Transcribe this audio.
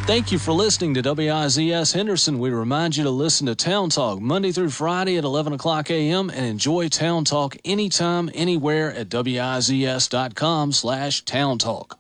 Thank you for listening to WIZS Henderson. We remind you to listen to Town Talk Monday through Friday at 11 o'clock a.m. and enjoy Town Talk anytime, anywhere at WIZS.com/Town Talk.